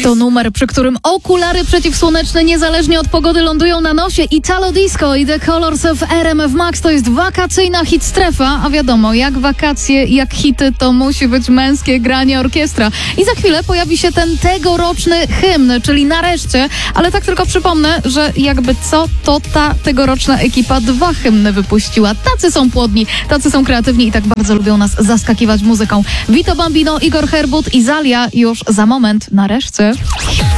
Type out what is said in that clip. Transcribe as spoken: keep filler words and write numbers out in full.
To numer, przy którym okulary przeciwsłoneczne niezależnie od pogody lądują na nosie. Italo Disco i The Colors of R M F Max to jest wakacyjna hit strefa, a wiadomo, jak wakacje, jak hity, to musi być męskie granie orkiestra. I za chwilę pojawi się ten tegoroczny hymn, czyli Nareszcie, ale tak tylko przypomnę, że jakby co, to ta tegoroczna ekipa dwa hymny wypuściła. Tacy są płodni, tacy są kreatywni i tak bardzo lubią nas zaskakiwać muzyką. Vito Bambino, Igor Herbut i Zalia już za moment. Nareszcie.